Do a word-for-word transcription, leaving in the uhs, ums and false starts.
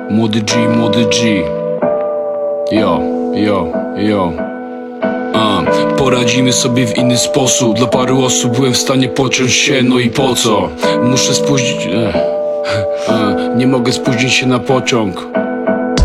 Młody G, młody G. Yo, yo, yo. A, poradzimy sobie w inny sposób. Dla paru osób byłem w stanie pociąć się, no i po co? Muszę spóźnić... Ech. A, nie mogę spóźnić się na pociąg.